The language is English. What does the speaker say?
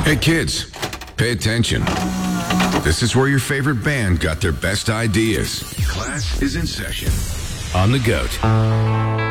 Hey kids, pay attention. This is where your favorite band got their best ideas. Class is in session. On the GOAT.